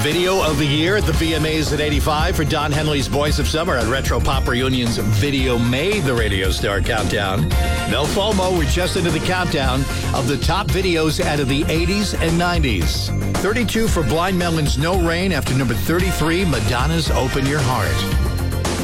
Video of the Year at the VMAs at 85 for Don Henley's Boys of Summer at Retro Pop Reunion's Video Made the Radio Star Countdown. No FOMO, we're just into the countdown of the top videos out of the 80s and 90s. 32 for Blind Melon's No Rain after number 33, Madonna's Open Your Heart.